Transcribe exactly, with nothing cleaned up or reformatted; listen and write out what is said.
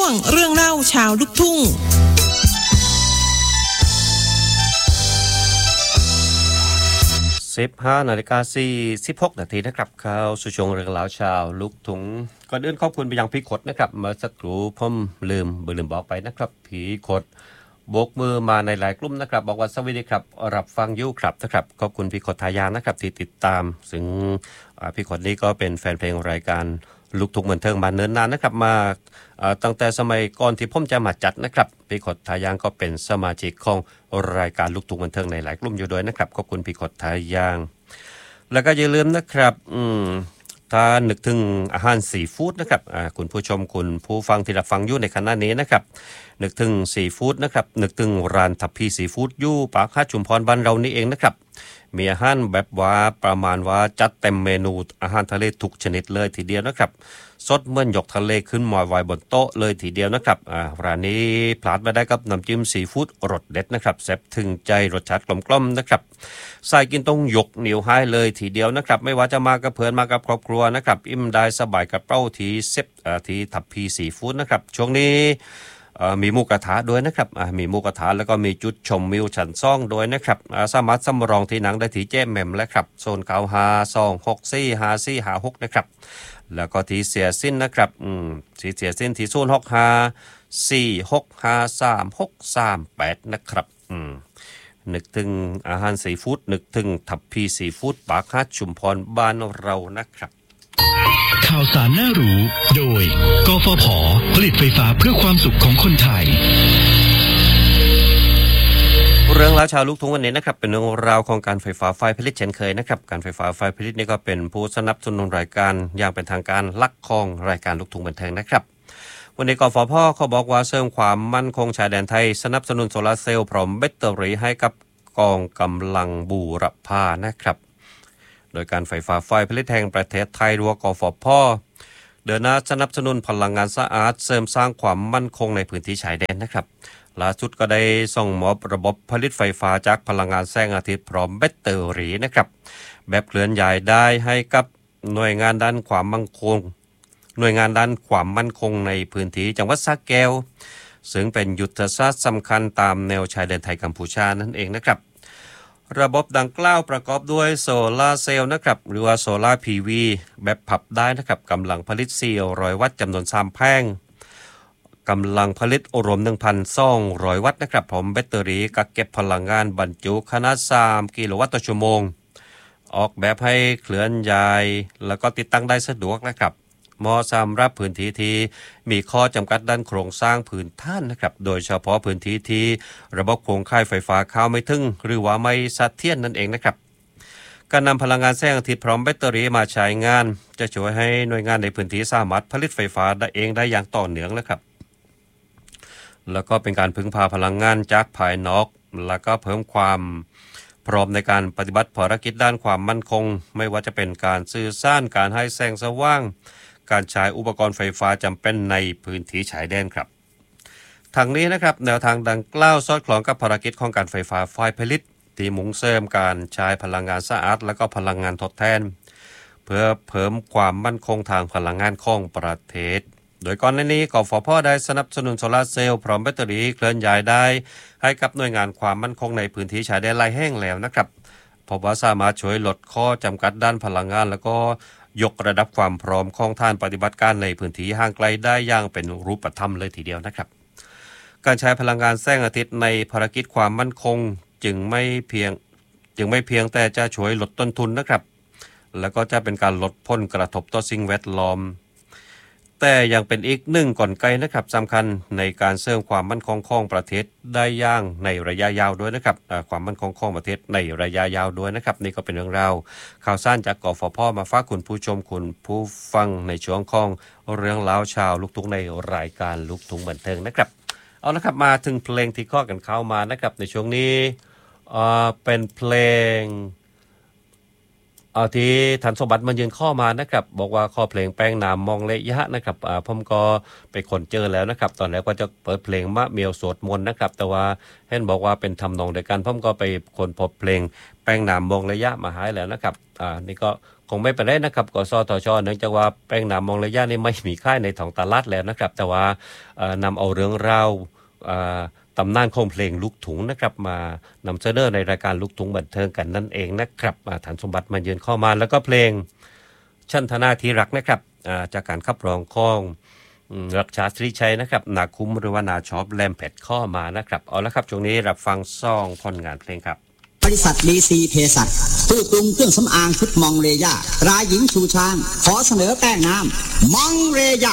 วงเรื่องเล่าชาวลูกทุ่งสิบห้านาฬิกาสี่สิบหกนาทีนะครับเข้าสู่ช่วงเรื่องราวชาวลูกทุ่งก่อนอื่นขอบคุณไปยังพี่ขดนะครับเมื่อสักครู่ผมลืมบ่ลืมบอกไปนะครับพี่ขดโบกมือมาในหลายกลุ่มนะครับบอกว่าสวัสดีครับรับฟังอยู่ครับนะครับขอบคุณพี่ขดทายานะครับที่ติดตามซึ่งพี่ขดนี้ก็เป็นแฟนเพลงรายการลูกทุ่งบันเทิงมาเนิ่นนานนะครับมาตั้งแต่สมัยก่อนที่ผมจะมาจัดนะครับพี่ขดทายางก็เป็นสมาชิกของรายการลูกทุ่งบันเทิงในหลายกลุ่มอยู่ด้วยนะครับขอบคุณพี่ขดทายางแล้วก็อย่าลืมนะครับอืมถ้านึกถึงอาหารซีฟู้ดนะครับคุณผู้ชมคุณผู้ฟังที่รับฟังอยู่ในขณะนี้นะครับนึกถึงซีฟู้ดนะครับนึกถึงร้านทับพีซีฟู้ดอยู่ปากคาดชุมพรบ้านเรานี่เองนะครับมีอาหารแบบว่าประมาณว่าจัดเต็มเมนูอาหารทะเลทุกชนิดเลยทีเดียวนะครับสดเหมือนยกทะเลขึ้นมาไว้บนโต๊ะเลยทีเดียวนะครับอ่าร้านนี้พลาดไม่ได้กับน้ำจิ้มซีฟู้ดรสเด็ดนะครับแซ่บถึงใจรสชาติกลมๆนะครับใส่กินต้องยกนิ้วให้เลยทีเดียวนะครับไม่ว่าจะมากับเพื่อนมากับครอบครัวนะครับอิ่มได้สบายกับเป้าทีเซฟอ่าทีทับพีซีฟู้ดนะครับช่วงนี้มีหมูกระทะด้วยนะครับมีหมูกระทะแล้วก็มีจุดชมวิวชั้นซ่องด้วยนะครับสามารถสำรองที่หนังได้ที่เจ๊แหม่มและครับโซนเก้าห้าสองหกสี่ห้าสี่ห้าหกนะครับแล้วก็ที่เสียสิ้นนะครับอืมที่เสียสิ้นที่โซนหกห้าสี่หกห้าสามหกสามแปดนะครับอืมนึกถึงอาหารซีฟู้ดนึกถึงทับพีซีฟู้ดปากคาดชุมพรบ้านเรานะครับข่าวสารน่ารู้โดยกฟผ.ผลิตไฟฟ้าเพื่อความสุขของคนไทยเรื่องราวชาวลูกทุ่งวันนี้นะครับเป็นเรื่องราวของการไฟฟ้าฝ่ายผลิตเช่นเคยนะครับการไฟฟ้าฝ่ายผลิตนี่ก็เป็นผู้สนับสนุนรายการอย่างเป็นทางการหลักของรายการลูกทุ่งบันเทิงนะครับวันนี้กฟผ.เขาบอกว่าเสริมความมั่นคงชายแดนไทยสนับสนุนโซลาร์เซลล์พร้อมแบตเตอรี่ให้กับกองกำลังบูรพานะครับโดยการไฟฟ้าฝ่ายผลิตแห่งประเทศไทยหรือว่ากฟผ.เดินหน้าสนับสนุนพลังงานสะอาดเสริมสร้างความมั่นคงในพื้นที่ชายแดนนะครับล่าสุดก็ได้ส่งมอบระบบผลิตไฟฟ้าจากพลังงานแสงอาทิตย์พร้อมแบตเตอรี่นะครับแบบเคลื่อนย้ายได้ให้กับหน่วยงานด้านความมั่นคงหน่วยงานด้านความมั่นคงในพื้นที่จังหวัดสระแก้วซึ่งเป็นยุทธศาสตร์สำคัญตามแนวชายแดนไทยกัมพูชานั่นเองนะครับระบบดังกล่าวประกอบด้วยโซลาร์เซลล์นะครับหรือว่าโซลาร์ พี วี แบบผับได้นะครับกำลังผลิตสี่ร้อยวัตต์จำนวนสามแผงกำลังผลิตรวม หนึ่งพันสองร้อย วัตต์นะครับพร้อมแบตเตอรี่กักเก็บพลังงานบรรจุขนาดสามกิโลวัตต์ต่อชั่วโมงออกแบบให้เคลื่อนย้ายแล้วก็ติดตั้งได้สะดวกนะครับเหมาะสำหรับพื้นที่ที่มีข้อจำกัดด้านโครงสร้างพื้นฐานนะครับโดยเฉพาะพื้นที่ที่ระบบโครงข่ายไฟฟ้าเข้าไม่ถึงหรือว่าไม่เสถียรนั่นเองนะครับการนำพลังงานแสงอาทิตย์พร้อมแบตเตอรี่มาใช้งานจะช่วยให้หน่วยงานในพื้นที่สามารถผลิตไฟฟ้าได้เองได้อย่างต่อเนื่องนะครับแล้วก็เป็นการพึ่งพาพลังงานจากภายนอกแล้วก็เพิ่มความพร้อมในการปฏิบัติภารกิจด้านความมั่นคงไม่ว่าจะเป็นการสื่อสารการให้แสงสว่างการใช้อุปกรณ์ไฟฟ้าจำเป็นในพื้นที่ชายแดนครับทางนี้นะครับแนวทางดังกล่าวสอดคล้องกับภารกิจของการไฟฟ้าฝ่ายผลิตที่มุ่งเสริมการใช้พลังงานสะอาดและก็พลังงานทดแทนเพื่อเพิ่มความมั่นคงทางพลังงานของประเทศโดยก่อนหน้านี้กฟผ.ได้สนับสนุนโซลาร์เซลล์พร้อมแบตเตอรี่เคลื่อนย้ายได้ให้กับหน่วยงานความมั่นคงในพื้นที่ชายแดนหลายแห่งแล้วนะครับพบว่าสามารถช่วยลดข้อจำกัดด้านพลังงานแล้วก็ยกระดับความพร้อมของท่านปฏิบัติการในพื้นที่ห่างไกลได้อย่างเป็นรูปธรรมเลยทีเดียวนะครับการใช้พลังงานแสงอาทิตย์ในภารกิจความมั่นคงจึงไม่เพียงจึงไม่เพียงแต่จะช่วยลดต้นทุนนะครับแล้วก็จะเป็นการลดผลกระทบต่อสิ่งแวดล้อมแต่ยังเป็นอีกหนึ่งกลไกนะครับสำคัญในการเสริมความมั่นคงของประเทศได้อย่างในระยะยาวด้วยนะครับความมั่นคงของประเทศในระยะยาวด้วยนะครับนี่ก็เป็นเรื่องราวข่าวสารจากกฟผ.มาฝากคุณผู้ชมคุณผู้ฟังในช่วงของเรื่องราวชาวลูกทุ่งในรายการลูกทุ่งบันเทิงนะครับเอาละครับมาถึงเพลงที่ข้อกันเข้ามานะครับในช่วงนี้เอ่อเป็นเพลงเอาที่ทันสมบัติมันยืนข้อมานะครับบอกว่าข้อเพลงแป้งน้ำมองระยะนะครับอ่าผมก็ไปคนเจอแล้วนะครับตอนแรกก็จะเปิดเพลงมะเมียวสวดมนต์นะครับแต่ว่าเห็นบอกว่าเป็นทำนองเดียวกันผมก็ไปคนพบเพลงแป้งน้ำมองระยะมาหายแล้วนะครับอ่านี่ก็คงไม่เป็นไรนะครับกสทช.เนื่องจากว่าแป้งน้ำมองระยะนี่ไม่มีค่ายในท้องตลาดแล้วนะครับแต่ว่านำเอาเรื่องราวตำนานของเพลงลูกทุ่งนะครับมานำเสนอในรายการลูกทุ่งบันเทิงกันนั่นเองนะครับฐานสมบัติมาเยือนเข้ามาแล้วก็เพลงชันธนาที่รักนะครับจากการขับร้องของรักชาตรีชัยนะครับนาคุ้มหรือว่านาชอบแลมแพดข้อมานะครับเอาละครับช่วงนี้รับฟังซ่องผลงานเพลงครับบริษัทดีซีเภสัชผู้ปรุงเครื่องสำอางชุดมองเรย่ารายหญิงชูช้างขอเสนอแป้งน้ำมองเรย่า